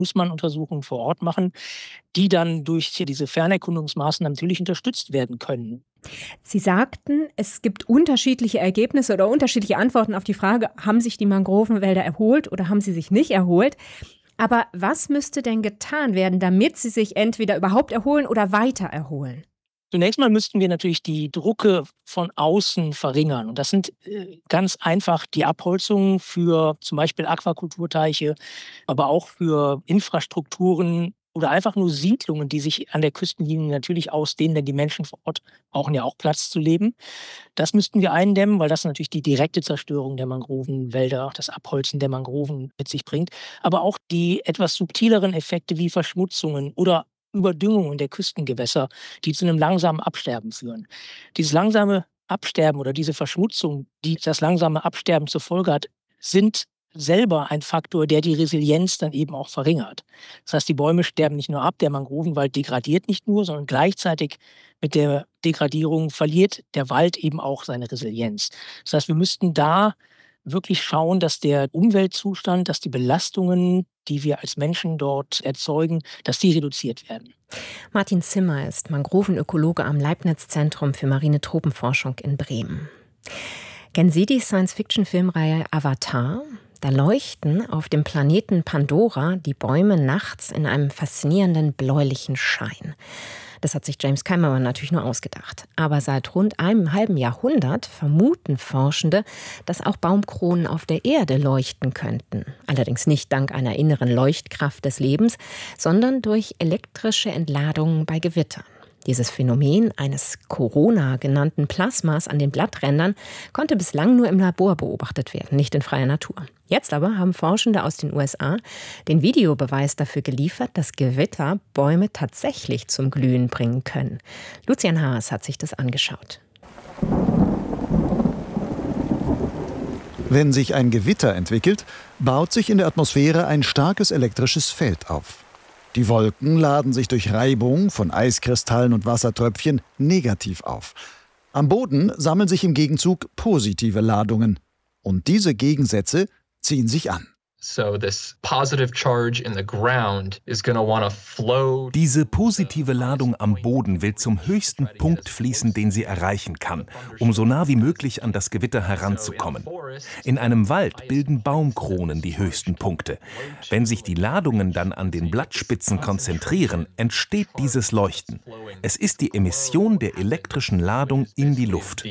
muss man Untersuchungen vor Ort machen, die dann durch hier diese Fernerkundungsmaßnahmen natürlich unterstützt werden können. Sie sagten, es gibt unterschiedliche Ergebnisse oder unterschiedliche Antworten auf die Frage, haben sich die Mangrovenwälder erholt oder haben sie sich nicht erholt? Aber was müsste denn getan werden, damit sie sich entweder überhaupt erholen oder weiter erholen? Zunächst mal müssten wir natürlich die Drucke von außen verringern. Und das sind ganz einfach die Abholzungen für zum Beispiel Aquakulturteiche, aber auch für Infrastrukturen oder einfach nur Siedlungen, die sich an der Küstenlinie natürlich ausdehnen, denn die Menschen vor Ort brauchen ja auch Platz zu leben. Das müssten wir eindämmen, weil das natürlich die direkte Zerstörung der Mangrovenwälder, das Abholzen der Mangroven mit sich bringt. Aber auch die etwas subtileren Effekte wie Verschmutzungen oder Überdüngungen der Küstengewässer, die zu einem langsamen Absterben führen. Dieses langsame Absterben oder diese Verschmutzung, die das langsame Absterben zur Folge hat, sind selber ein Faktor, der die Resilienz dann eben auch verringert. Das heißt, die Bäume sterben nicht nur ab, der Mangrovenwald degradiert nicht nur, sondern gleichzeitig mit der Degradierung verliert der Wald eben auch seine Resilienz. Das heißt, wir müssten da wirklich schauen, dass der Umweltzustand, dass die Belastungen, die wir als Menschen dort erzeugen, dass die reduziert werden. Martin Zimmer ist Mangrovenökologe am Leibniz-Zentrum für marine Tropenforschung in Bremen. Kennen Sie die Science-Fiction-Filmreihe Avatar? Da leuchten auf dem Planeten Pandora die Bäume nachts in einem faszinierenden bläulichen Schein. Das hat sich James Cameron natürlich nur ausgedacht. Aber seit rund einem halben Jahrhundert vermuten Forschende, dass auch Baumkronen auf der Erde leuchten könnten. Allerdings nicht dank einer inneren Leuchtkraft des Lebens, sondern durch elektrische Entladungen bei Gewittern. Dieses Phänomen eines Corona genannten Plasmas an den Blatträndern konnte bislang nur im Labor beobachtet werden, nicht in freier Natur. Jetzt aber haben Forschende aus den USA den Videobeweis dafür geliefert, dass Gewitter Bäume tatsächlich zum Glühen bringen können. Lucian Haas hat sich das angeschaut. Wenn sich ein Gewitter entwickelt, baut sich in der Atmosphäre ein starkes elektrisches Feld auf. Die Wolken laden sich durch Reibung von Eiskristallen und Wassertröpfchen negativ auf. Am Boden sammeln sich im Gegenzug positive Ladungen. Und diese Gegensätze ziehen sich an. Diese positive Ladung am Boden will zum höchsten Punkt fließen, den sie erreichen kann, um so nah wie möglich an das Gewitter heranzukommen. In einem Wald bilden Baumkronen die höchsten Punkte. Wenn sich die Ladungen dann an den Blattspitzen konzentrieren, entsteht dieses Leuchten. Es ist die Emission der elektrischen Ladung in die Luft.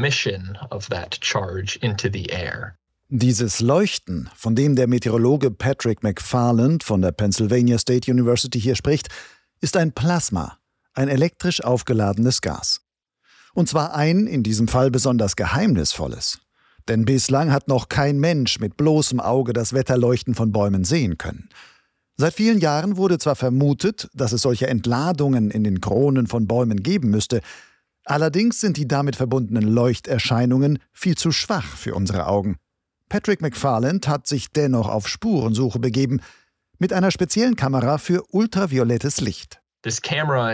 Dieses Leuchten, von dem der Meteorologe Patrick McFarland von der Pennsylvania State University hier spricht, ist ein Plasma, ein elektrisch aufgeladenes Gas. Und zwar ein, in diesem Fall besonders geheimnisvolles. Denn bislang hat noch kein Mensch mit bloßem Auge das Wetterleuchten von Bäumen sehen können. Seit vielen Jahren wurde zwar vermutet, dass es solche Entladungen in den Kronen von Bäumen geben müsste, allerdings sind die damit verbundenen Leuchterscheinungen viel zu schwach für unsere Augen. Patrick McFarland hat sich dennoch auf Spurensuche begeben, mit einer speziellen Kamera für ultraviolettes Licht. Diese Kamera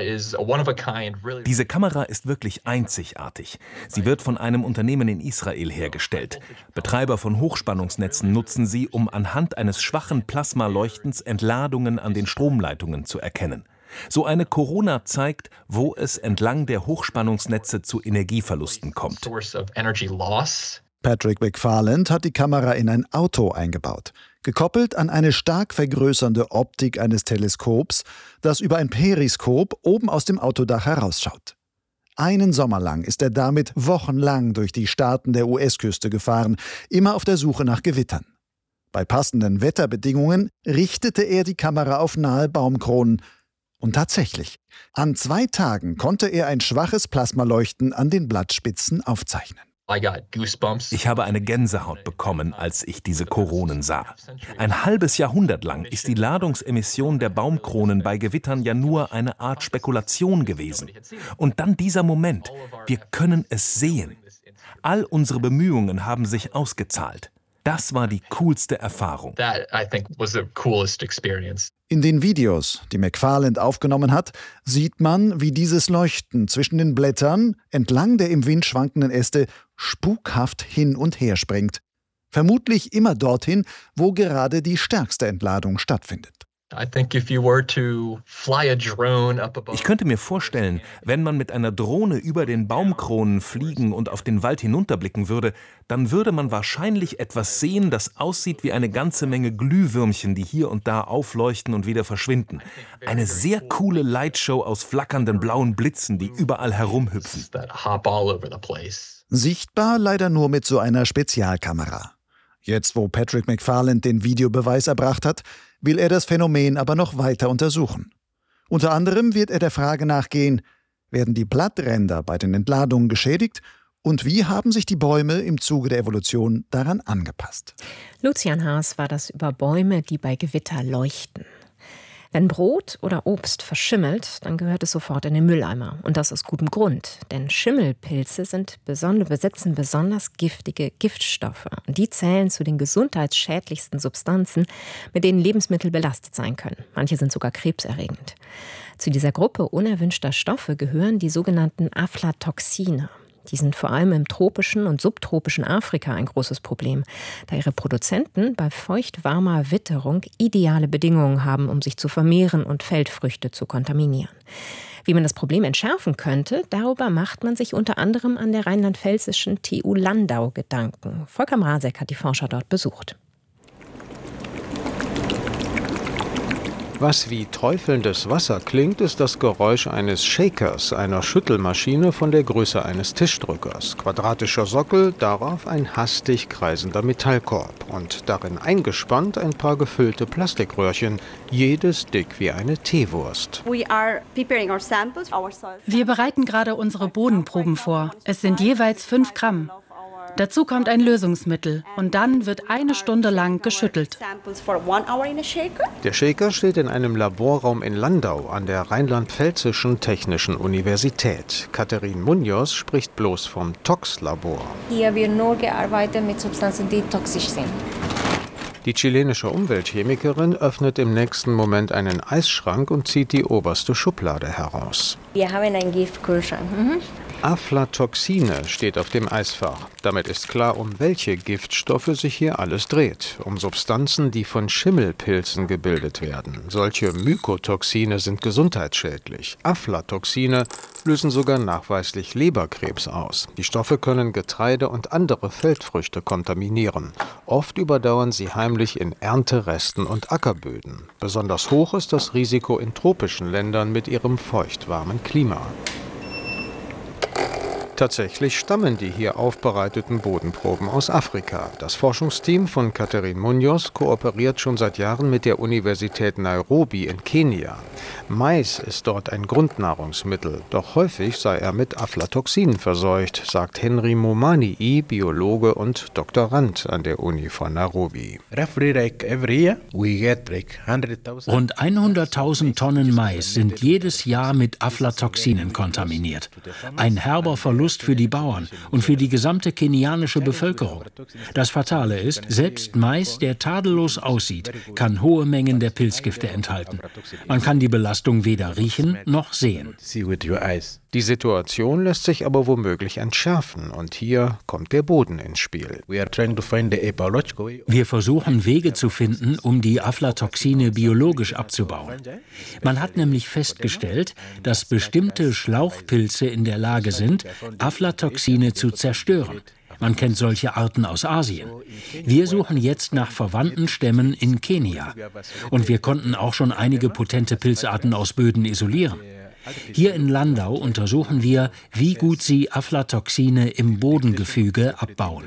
ist wirklich einzigartig. Sie wird von einem Unternehmen in Israel hergestellt. Betreiber von Hochspannungsnetzen nutzen sie, um anhand eines schwachen Plasmaleuchtens Entladungen an den Stromleitungen zu erkennen. So eine Corona zeigt, wo es entlang der Hochspannungsnetze zu Energieverlusten kommt. Patrick McFarland hat die Kamera in ein Auto eingebaut, gekoppelt an eine stark vergrößernde Optik eines Teleskops, das über ein Periskop oben aus dem Autodach herausschaut. Einen Sommer lang ist er damit wochenlang durch die Staaten der US-Küste gefahren, immer auf der Suche nach Gewittern. Bei passenden Wetterbedingungen richtete er die Kamera auf nahe Baumkronen. Und tatsächlich, an 2 Tagen konnte er ein schwaches Plasmaleuchten an den Blattspitzen aufzeichnen. Ich habe eine Gänsehaut bekommen, als ich diese Koronen sah. Ein halbes Jahrhundert lang ist die Ladungsemission der Baumkronen bei Gewittern ja nur eine Art Spekulation gewesen. Und dann dieser Moment, wir können es sehen. All unsere Bemühungen haben sich ausgezahlt. Das war die coolste Erfahrung. In den Videos, die McFarland aufgenommen hat, sieht man, wie dieses Leuchten zwischen den Blättern entlang der im Wind schwankenden Äste spukhaft hin und her springt. Vermutlich immer dorthin, wo gerade die stärkste Entladung stattfindet. Ich könnte mir vorstellen, wenn man mit einer Drohne über den Baumkronen fliegen und auf den Wald hinunterblicken würde, dann würde man wahrscheinlich etwas sehen, das aussieht wie eine ganze Menge Glühwürmchen, die hier und da aufleuchten und wieder verschwinden. Eine sehr coole Lightshow aus flackernden blauen Blitzen, die überall herumhüpfen. Sichtbar leider nur mit so einer Spezialkamera. Jetzt, wo Patrick McFarland den Videobeweis erbracht hat, will er das Phänomen aber noch weiter untersuchen. Unter anderem wird er der Frage nachgehen, werden die Blattränder bei den Entladungen geschädigt und wie haben sich die Bäume im Zuge der Evolution daran angepasst? Lucian Haas war das über Bäume, die bei Gewitter leuchten. Wenn Brot oder Obst verschimmelt, dann gehört es sofort in den Mülleimer. Und das aus gutem Grund. Denn Schimmelpilze besitzen besonders giftige Giftstoffe. Und die zählen zu den gesundheitsschädlichsten Substanzen, mit denen Lebensmittel belastet sein können. Manche sind sogar krebserregend. Zu dieser Gruppe unerwünschter Stoffe gehören die sogenannten Aflatoxine. Die sind vor allem im tropischen und subtropischen Afrika ein großes Problem, da ihre Produzenten bei feucht-warmer Witterung ideale Bedingungen haben, um sich zu vermehren und Feldfrüchte zu kontaminieren. Wie man das Problem entschärfen könnte, darüber macht man sich unter anderem an der rheinland-pfälzischen TU Landau Gedanken. Volker Mrazek hat die Forscher dort besucht. Was wie träufelndes Wasser klingt, ist das Geräusch eines Shakers, einer Schüttelmaschine von der Größe eines Tischdrückers. Quadratischer Sockel, darauf ein hastig kreisender Metallkorb und darin eingespannt ein paar gefüllte Plastikröhrchen, jedes dick wie eine Teewurst. Wir bereiten gerade unsere Bodenproben vor. Es sind jeweils 5 Gramm. Dazu kommt ein Lösungsmittel und dann wird 1 Stunde lang geschüttelt. Der Shaker steht in einem Laborraum in Landau an der Rheinland-Pfälzischen Technischen Universität. Catherine Munoz spricht bloß vom Tox-Labor. Hier wird nur gearbeitet mit Substanzen, die toxisch sind. Die chilenische Umweltchemikerin öffnet im nächsten Moment einen Eisschrank und zieht die oberste Schublade heraus. Wir haben einen Giftkühlschrank. Aflatoxine steht auf dem Eisfach. Damit ist klar, um welche Giftstoffe sich hier alles dreht. Um Substanzen, die von Schimmelpilzen gebildet werden. Solche Mykotoxine sind gesundheitsschädlich. Aflatoxine lösen sogar nachweislich Leberkrebs aus. Die Stoffe können Getreide und andere Feldfrüchte kontaminieren. Oft überdauern sie heimlich in Ernteresten und Ackerböden. Besonders hoch ist das Risiko in tropischen Ländern mit ihrem feuchtwarmen Klima. Tatsächlich stammen die hier aufbereiteten Bodenproben aus Afrika. Das Forschungsteam von Catherine Munoz kooperiert schon seit Jahren mit der Universität Nairobi in Kenia. Mais ist dort ein Grundnahrungsmittel, doch häufig sei er mit Aflatoxinen verseucht, sagt Henry Momanii, Biologe und Doktorand an der Uni von Nairobi. Rund 100.000 Tonnen Mais sind jedes Jahr mit Aflatoxinen kontaminiert. Ein herber Verlust für die Bauern und für die gesamte kenianische Bevölkerung. Das Fatale ist, selbst Mais, der tadellos aussieht, kann hohe Mengen der Pilzgifte enthalten. Man kann die Belastung weder riechen noch sehen. Die Situation lässt sich aber womöglich entschärfen und hier kommt der Boden ins Spiel. Wir versuchen Wege zu finden, um die Aflatoxine biologisch abzubauen. Man hat nämlich festgestellt, dass bestimmte Schlauchpilze in der Lage sind, Aflatoxine zu zerstören. Man kennt solche Arten aus Asien. Wir suchen jetzt nach verwandten Stämmen in Kenia. Und wir konnten auch schon einige potente Pilzarten aus Böden isolieren. Hier in Landau untersuchen wir, wie gut sie Aflatoxine im Bodengefüge abbauen.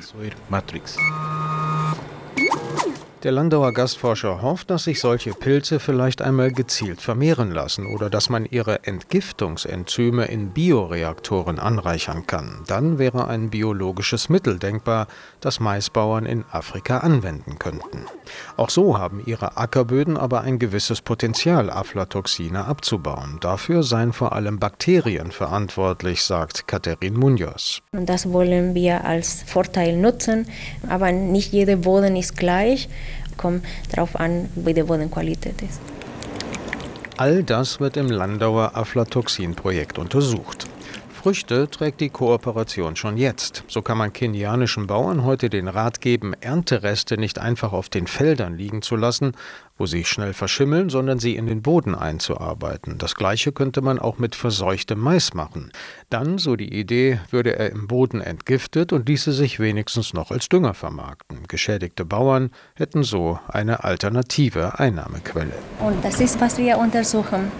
Der Landauer Gastforscher hofft, dass sich solche Pilze vielleicht einmal gezielt vermehren lassen oder dass man ihre Entgiftungsenzyme in Bioreaktoren anreichern kann. Dann wäre ein biologisches Mittel denkbar, das Maisbauern in Afrika anwenden könnten. Auch so haben ihre Ackerböden aber ein gewisses Potenzial, Aflatoxine abzubauen. Dafür seien vor allem Bakterien verantwortlich, sagt Catherine Munoz. Und das wollen wir als Vorteil nutzen, aber nicht jeder Boden ist gleich. Kommt darauf an, wie die Bodenqualität ist. All das wird im Landauer Aflatoxin-Projekt untersucht. Früchte trägt die Kooperation schon jetzt. So kann man kenianischen Bauern heute den Rat geben, Erntereste nicht einfach auf den Feldern liegen zu lassen, wo sie schnell verschimmeln, sondern sie in den Boden einzuarbeiten. Das Gleiche könnte man auch mit verseuchtem Mais machen. Dann, so die Idee, würde er im Boden entgiftet und ließe sich wenigstens noch als Dünger vermarkten. Geschädigte Bauern hätten so eine alternative Einnahmequelle. Und das ist, was wir untersuchen.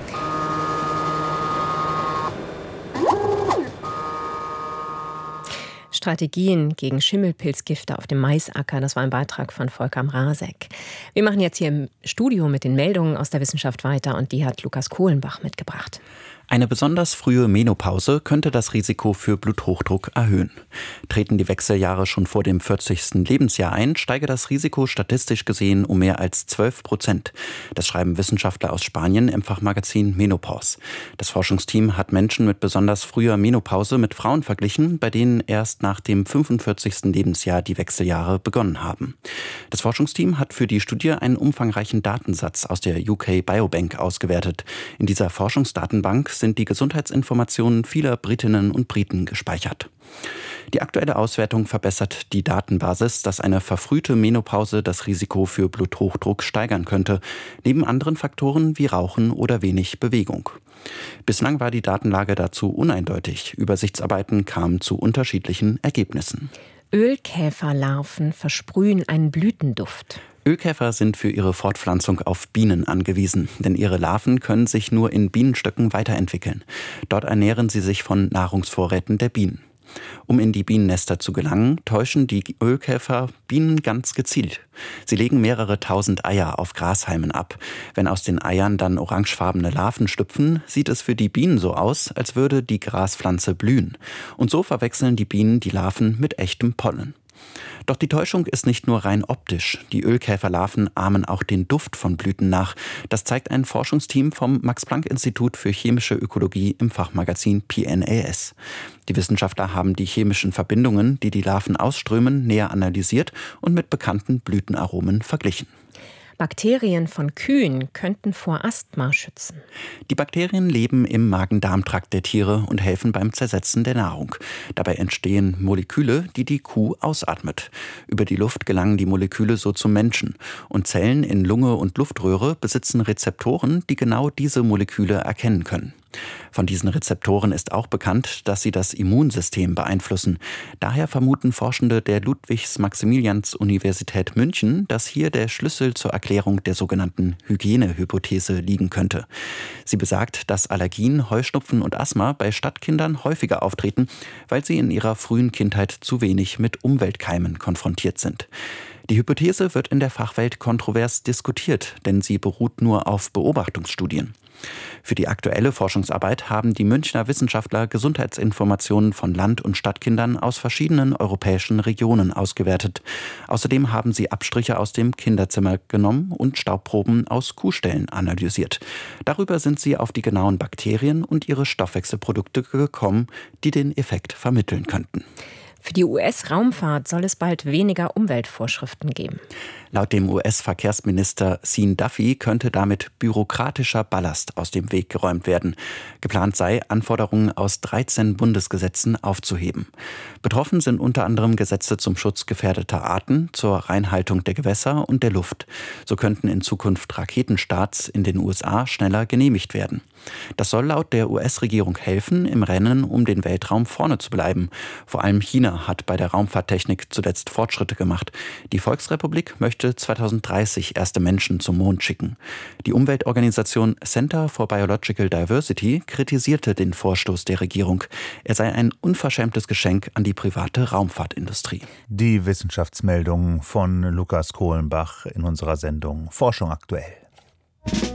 Strategien gegen Schimmelpilzgifte auf dem Maisacker, das war ein Beitrag von Volker Mrazek. Wir machen jetzt hier im Studio mit den Meldungen aus der Wissenschaft weiter und die hat Lukas Kohlenbach mitgebracht. Eine besonders frühe Menopause könnte das Risiko für Bluthochdruck erhöhen. Treten die Wechseljahre schon vor dem 40. Lebensjahr ein, steige das Risiko statistisch gesehen um mehr als 12%. Das schreiben Wissenschaftler aus Spanien im Fachmagazin Menopause. Das Forschungsteam hat Menschen mit besonders früher Menopause mit Frauen verglichen, bei denen erst nach dem 45. Lebensjahr die Wechseljahre begonnen haben. Das Forschungsteam hat für die Studie einen umfangreichen Datensatz aus der UK Biobank ausgewertet. In dieser Forschungsdatenbank sind die Gesundheitsinformationen vieler Britinnen und Briten gespeichert. Die aktuelle Auswertung verbessert die Datenbasis, dass eine verfrühte Menopause das Risiko für Bluthochdruck steigern könnte, neben anderen Faktoren wie Rauchen oder wenig Bewegung. Bislang war die Datenlage dazu uneindeutig. Übersichtsarbeiten kamen zu unterschiedlichen Ergebnissen. Ölkäferlarven versprühen einen Blütenduft. Ölkäfer sind für ihre Fortpflanzung auf Bienen angewiesen, denn ihre Larven können sich nur in Bienenstöcken weiterentwickeln. Dort ernähren sie sich von Nahrungsvorräten der Bienen. Um in die Bienennester zu gelangen, täuschen die Ölkäfer Bienen ganz gezielt. Sie legen mehrere tausend Eier auf Grashalmen ab. Wenn aus den Eiern dann orangefarbene Larven schlüpfen, sieht es für die Bienen so aus, als würde die Graspflanze blühen. Und so verwechseln die Bienen die Larven mit echtem Pollen. Doch die Täuschung ist nicht nur rein optisch. Die Ölkäferlarven ahmen auch den Duft von Blüten nach. Das zeigt ein Forschungsteam vom Max-Planck-Institut für chemische Ökologie im Fachmagazin PNAS. Die Wissenschaftler haben die chemischen Verbindungen, die die Larven ausströmen, näher analysiert und mit bekannten Blütenaromen verglichen. Bakterien von Kühen könnten vor Asthma schützen. Die Bakterien leben im Magen-Darm-Trakt der Tiere und helfen beim Zersetzen der Nahrung. Dabei entstehen Moleküle, die die Kuh ausatmet. Über die Luft gelangen die Moleküle so zum Menschen. Und Zellen in Lunge und Luftröhre besitzen Rezeptoren, die genau diese Moleküle erkennen können. Von diesen Rezeptoren ist auch bekannt, dass sie das Immunsystem beeinflussen. Daher vermuten Forschende der Ludwigs-Maximilians-Universität München, dass hier der Schlüssel zur Erklärung der sogenannten Hygienehypothese liegen könnte. Sie besagt, dass Allergien, Heuschnupfen und Asthma bei Stadtkindern häufiger auftreten, weil sie in ihrer frühen Kindheit zu wenig mit Umweltkeimen konfrontiert sind. Die Hypothese wird in der Fachwelt kontrovers diskutiert, denn sie beruht nur auf Beobachtungsstudien. Für die aktuelle Forschungsarbeit haben die Münchner Wissenschaftler Gesundheitsinformationen von Land- und Stadtkindern aus verschiedenen europäischen Regionen ausgewertet. Außerdem haben sie Abstriche aus dem Kinderzimmer genommen und Staubproben aus Kuhställen analysiert. Darüber sind sie auf die genauen Bakterien und ihre Stoffwechselprodukte gekommen, die den Effekt vermitteln könnten. Für die US-Raumfahrt soll es bald weniger Umweltvorschriften geben. Laut dem US-Verkehrsminister Sean Duffy könnte damit bürokratischer Ballast aus dem Weg geräumt werden. Geplant sei, Anforderungen aus 13 Bundesgesetzen aufzuheben. Betroffen sind unter anderem Gesetze zum Schutz gefährdeter Arten, zur Reinhaltung der Gewässer und der Luft. So könnten in Zukunft Raketenstarts in den USA schneller genehmigt werden. Das soll laut der US-Regierung helfen, im Rennen um den Weltraum vorne zu bleiben. Vor allem China hat bei der Raumfahrttechnik zuletzt Fortschritte gemacht. Die Volksrepublik möchte 2030 erste Menschen zum Mond schicken. Die Umweltorganisation Center for Biological Diversity kritisierte den Vorstoß der Regierung. Er sei ein unverschämtes Geschenk an die private Raumfahrtindustrie. Die Wissenschaftsmeldung von Lukas Kohlenbach in unserer Sendung Forschung aktuell.